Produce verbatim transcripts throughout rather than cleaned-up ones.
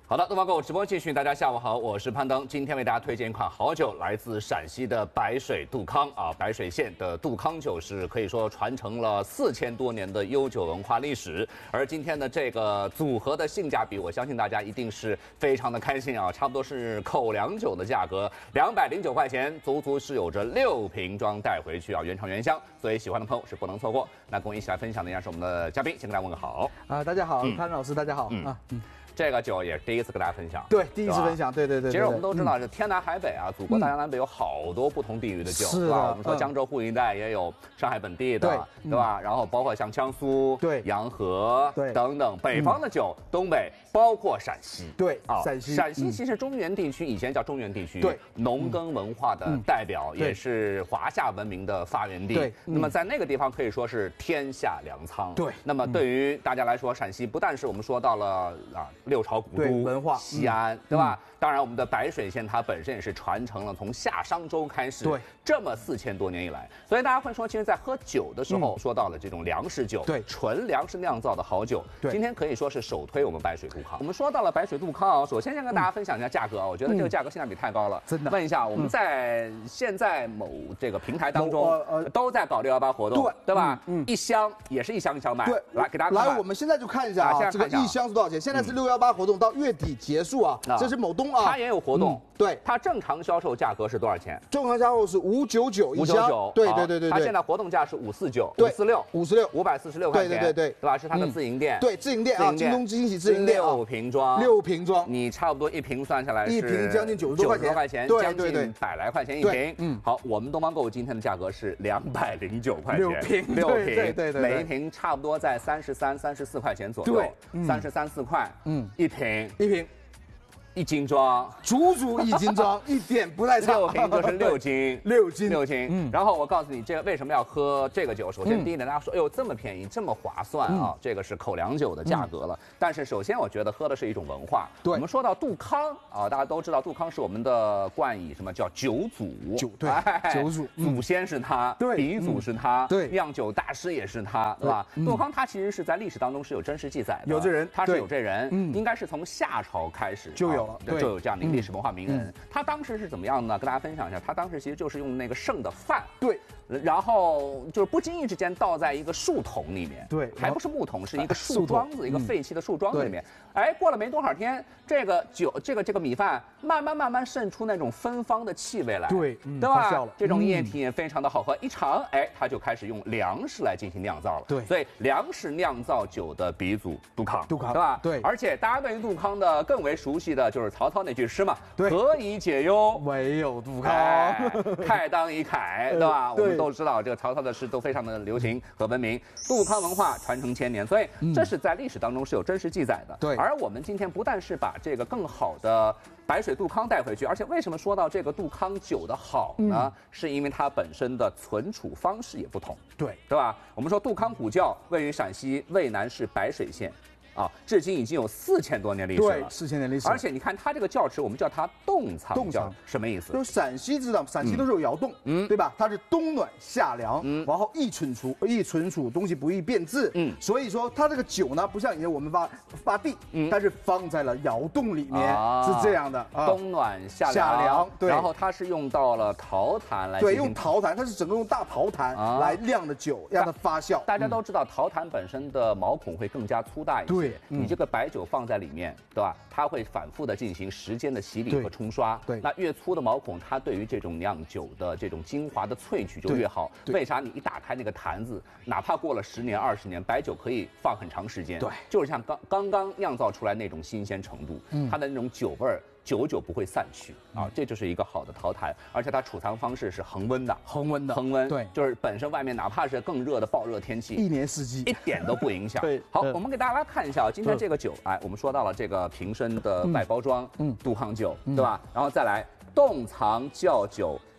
好的，东方购物直播继续，大家下午好，我是攀登。今天为大家推荐一款好酒，来自陕西的白水杜康啊，白水县的杜康酒是可以说传承了四千多年的悠久文化历史。而今天的这个组合的性价比，我相信大家一定是非常的开心啊，差不多是口粮酒的价格，两百零九块钱，足足是有着六瓶装带回去啊，原厂原香，所以喜欢的朋友是不能错过。那跟我一起来分享的依然是我们的嘉宾，先跟大家问个好啊、呃，大家好，潘老师，大家好、 嗯、 啊。嗯这个酒也是第一次跟大家分享， 对，第一次分享，对对对。 其实我们都知道，这天南海北啊，祖国大江南北有好多不同地域的酒，是吧？我们说江浙沪一带也有上海本地的，对吧？然后包括像江苏、对洋河等等，北方的酒，东北包括陕西， 对啊，陕西， 陕西其实中原地区以前叫中原地区，对，农耕文化的代表，也是华夏文明的发源地。对，那么在那个地方可以说是天下粮仓。对，那么对于大家来说，陕西不但是我们说到了啊。六朝古都文化西安，对吧？当然，我们的白水县它本身也是传承了从夏商周开始，对，这么四千多年以来，所以大家会说，其实，在喝酒的时候，说到了这种粮食酒，对，纯粮食酿造的好酒，对，今天可以说是首推我们白水杜康。我们说到了白水杜康啊，首先先跟大家分享一下价格啊，我觉得这个价格性价比太高了，真的。问一下，我们在现在某这个平台当中，呃，都在搞六幺八活动，对，对吧？嗯，一箱也是一箱一箱卖，对，来给大家来，我们现在就看一下啊，这个一箱是多少钱？现在是六幺八活动到月底结束啊，这是某东啊， 它也有活动。 对， 它正常销售价格是多少钱？ 正常销售是五九九一箱，对对对对。 它现在活动价是五四九、五四六、 五十六、 五百四十六块钱， 对对对对， 对吧？是它的自营店， 对自营店啊，京东惊喜自营店六瓶装， 六瓶装， 你差不多一瓶算下来是一瓶将近九十多块钱， 将近百来块钱一瓶。嗯，好，我们东方购物今天的价格是两百零九块钱，六瓶， 六瓶， 对对对， 每一瓶差不多在三十三、三十四块钱左右，对，三十三四块，嗯，一瓶， 一瓶。 一斤装， 足足一斤装，一点不带差。 六瓶就是六斤， 六斤， 六斤。嗯，然后我告诉你，这个为什么要喝这个酒？首先，第一点，大家说，哎呦，这么便宜，这么划算啊！这个是口粮酒的价格了。但是，首先我觉得喝的是一种文化。对，我们说到杜康啊，大家都知道，杜康是我们的冠以，什么叫酒祖？ 酒对，酒祖， 祖先是他，对，鼻祖是他，对，酿酒大师也是他，对吧？杜康他其实是在历史当中是有真实记载的， 有这人， 他是有这人，应该是从夏朝开始就有。 就有这样的一个历史文化名人，嗯、他当时是怎么样呢？跟大家分享一下，他当时其实就是用那个剩的饭，对，然后就是不经意之间倒在一个树桶里面，对，还不是木桶，是一个树桩子，一个废弃的树桩子里面。哎，过了没多少天，这个酒，这个这个米饭慢慢慢慢渗出那种芬芳的气味来，对，对吧？这种液体也非常的好喝，一尝，哎，他就开始用粮食来进行酿造了，对，所以粮食酿造酒的鼻祖杜康，杜康，对吧？对，而且大家对于杜康的更为熟悉的就是曹操那句诗嘛，何以解忧， 唯有杜康， 慨当以慨，对吧？我们都知道这个曹操的诗都非常的流行和文明，杜康文化传承千年，所以这是在历史当中是有真实记载的，对。而我们今天不但是把这个更好的白水杜康带回去，而且为什么说到这个杜康酒的好呢？嗯、是因为它本身的存储方式也不同，对，对吧？我们说杜康古窖位于陕西渭南市白水县。啊，至今已经有四千多年历史了， 对，四千年历史。 而且你看它这个窖池，我们叫它冻藏窖，冻藏什么意思？ 就是陕西知道，陕西都是有窑洞，嗯，对吧？它是冬暖夏凉，嗯，然后易存储，易存储东西不易变质，嗯，所以说它这个酒呢，不像以前我们发发地，嗯，但是放在了窑洞里面，啊、是这样的，啊、 冬暖夏凉，夏凉，对。然后它是用到了陶坛来， 对，用陶坛，它是整个用大陶坛来酿的酒，让它发酵。 大家都知道，陶坛本身的毛孔会更加粗大一些。对，你这个白酒放在里面，对吧？它会反复的进行时间的洗礼和冲刷。对，那越粗的毛孔，它对于这种酿酒的这种精华的萃取就越好。为啥？你一打开那个坛子，哪怕过了十年、二十年，白酒可以放很长时间。对，就是像刚刚刚酿造出来那种新鲜程度，嗯，它的那种酒味儿。久久不会散去啊，这就是一个好的陶坛，而且它储藏方式是恒温的， 恒温的， 恒温，对，就是本身外面哪怕是更热的暴热天气， 一年四季一点都不影响。对，好，我们给大家看一下啊，今天这个酒，哎，我们说到了这个瓶身的外包装，嗯，杜康酒，对吧？然后再来冻藏窖酒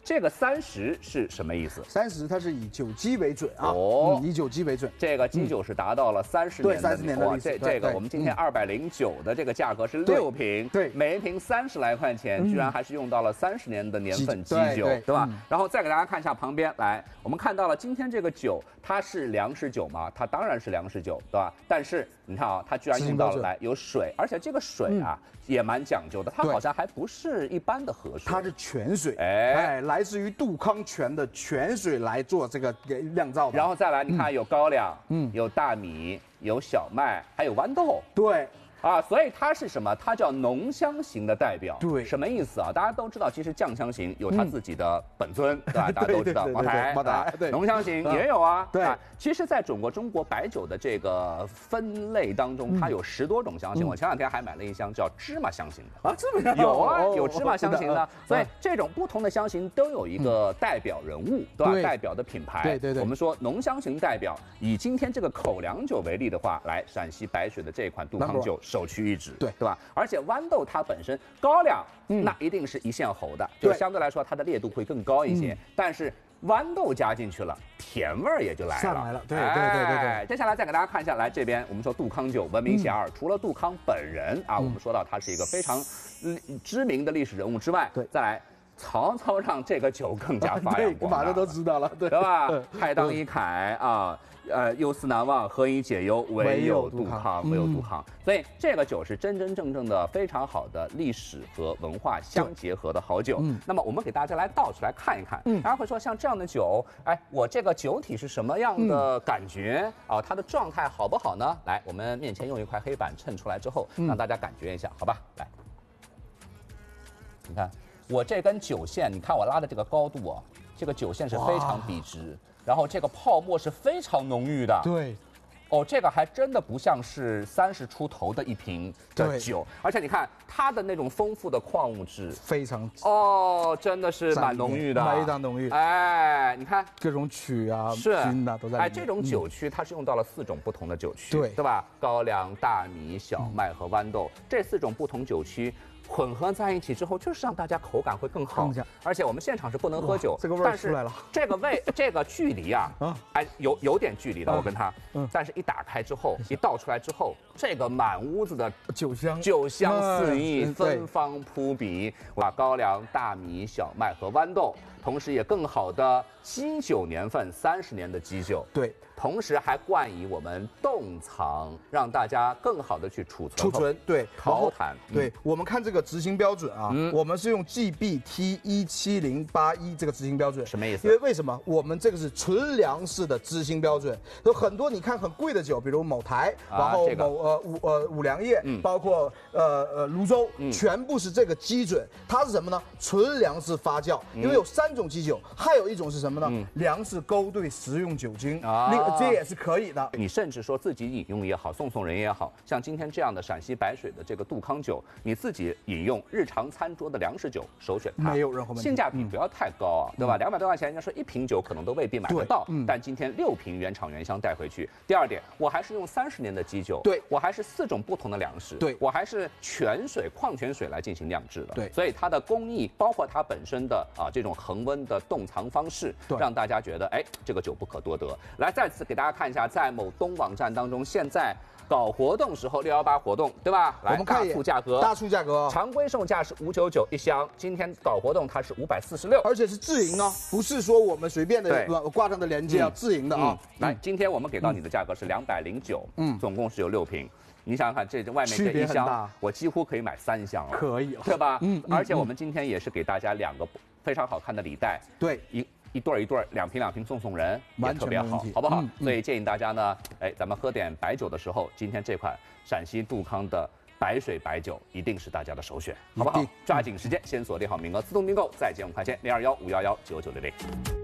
这个三十是什么意思？ 三十它是以酒基为准啊，哦，以酒基为准。 这个基酒是达到了三十年的， 对，三十年的历史。 这这个我们今天二百零九的这个价格是六瓶， 对， 每一瓶三十来块钱，居然还是用到了三十年的年份基酒，对吧？然后再给大家看一下旁边，来，我们看到了今天这个酒，它是粮食酒吗？它当然是粮食酒，对吧？但是你看啊，它居然用到了来有水，而且这个水啊。也蛮讲究的，它好像还不是一般的河水， 它是泉水，哎哎，来自于杜康泉的泉水来做这个给酿造的。 然后再来，你看有高粱，嗯，有大米，有小麦，还有豌豆， 对。 啊，所以它是什么？它叫浓香型的代表。 对， 什么意思啊？大家都知道，其实酱香型有它自己的本尊，对吧？大家都知道，茅台， 茅台，对， 浓香型也有啊。 对， 其实，在整个中国白酒的这个分类当中，它有十多种香型。我前两天还买了一箱叫芝麻香型的啊，这么有啊，有芝麻香型的。所以这种不同的香型都有一个代表人物，对吧？代表的品牌。 对对对。 我们说浓香型代表，以今天这个口粮酒为例的话，来陕西白水的这款杜康酒首屈一指。 对。 对吧？而且豌豆它本身高粱，嗯、那一定是一线喉的，就相对来说它的烈度会更高一些。嗯、但是豌豆加进去了，甜味儿也就来了。 上来了，对对对对对。 接下来再给大家看一下，来这边我们说杜康酒闻名遐迩，嗯、除了杜康本人啊，嗯、我们说到他是一个非常知名的历史人物之外， 对， 再来。曹操让这个酒更加发扬光大， 马上都知道了，对对吧？太当以慨啊，呃，忧思难忘，何以解忧？唯有杜康，唯有杜康。所以这个酒是真真正正的非常好的历史和文化相结合的好酒。那么我们给大家来倒出来看一看，大家会说像这样的酒，哎，我这个酒体是什么样的感觉啊？它的状态好不好呢？来，我们面前用一块黑板衬出来之后，让大家感觉一下，好吧？来，你看。我这根酒线，你看我拉的这个高度啊，这个酒线是非常笔直，然后这个泡沫是非常浓郁的。 对， 哦，这个还真的不像是三十出头的一瓶的酒，而且你看它的那种丰富的矿物质， 非常哦，真的是蛮浓郁的， 非常浓郁。 哎，你看各种曲啊、 是菌啊都在里面。 哎，这种酒曲它是用到了四种不同的酒曲， 对对吧？高粱、大米、小麦和豌豆这四种不同酒曲。混合在一起之后，就是让大家口感会更好。而且我们现场是不能喝酒， 这个味儿出来了。 这个味，这个距离啊，哎，有有点距离的，我跟它。嗯。但是一打开之后，一倒出来之后，这个满屋子的酒香， 酒香四溢，芬芳扑鼻。哇，高粱、大米、小麦和豌豆，同时也更好的基酒年份三十年的基酒。 对。 同时还冠以我们冻藏，让大家更好的去储存。 储存对， 陶坛。 对，我们看这个执行标准啊，我们是用 G B T 一七零八一这个执行标准。 什么意思？ 因为为什么？我们这个是纯粮食的执行标准，有很多你看很贵的酒，比如某台，然后某呃五呃五粮液，包括呃呃泸州，全部是这个基准。它是什么呢？纯粮食发酵，因为有三种基酒，还有一种是什么呢？粮食勾兑食用酒精啊。这也是可以的。 你甚至说自己饮用也好，送送人也好，像今天这样的陕西白水的这个杜康酒，你自己饮用日常餐桌的粮食酒，首选它， 没有任何问题。 性价比不要太高啊，对吧？两百多块钱，人家说一瓶酒可能都未必买得到，但今天六瓶原厂原香带回去。第二点，我还是用三十年的基酒， 对我还是四种不同的粮食， 对我还是泉水、矿泉水来进行酿制的， 对， 所以它的工艺，包括它本身的啊这种恒温的冻藏方式，让大家觉得哎这个酒不可多得。来，再次给大家看一下，在某东网站当中，现在搞活动时候六一八活动，对吧？来， 我们看大促价格， 大促价格， 常规售价是五九九一箱，今天搞活动它是五百四十六， 而且是自营哦，不是说我们随便的挂上的链接啊，自营的啊。 来，今天我们给到你的价格是两百零九，嗯，总共是有六瓶。你想想看，这外面这一箱，我几乎可以买三箱了， 可以， 对吧？嗯，而且我们今天也是给大家两个非常好看的礼袋， 对， 一。一对儿一对儿，两瓶两瓶送送人，也特别好，好不好？所以建议大家呢，哎，咱们喝点白酒的时候，今天这款陕西杜康的白水白酒一定是大家的首选，好不好？抓紧时间，先锁定好名额，自动订购，再见五块钱，零二幺五幺幺九九六零。